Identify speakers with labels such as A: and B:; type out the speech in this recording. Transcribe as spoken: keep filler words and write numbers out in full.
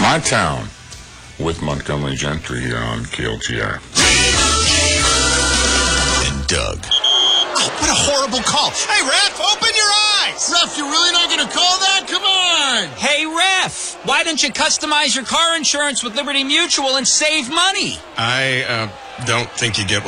A: My Town with Montgomery Gentry here on K L T R.
B: And Doug.
C: Oh, what a horrible call. Hey, Ref, open your eyes.
D: Ref, you're really not going to call that? Come on.
E: Hey, Ref, why don't you customize your car insurance with Liberty Mutual and save money?
F: I uh, don't think you get